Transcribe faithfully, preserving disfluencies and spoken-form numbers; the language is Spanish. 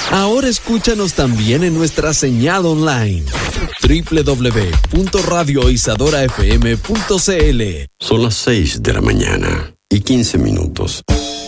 Ahora escúchanos también en nuestra señal online doble u doble u doble u punto radio isadora f m punto c l. Son las seis de la mañana y quince minutos.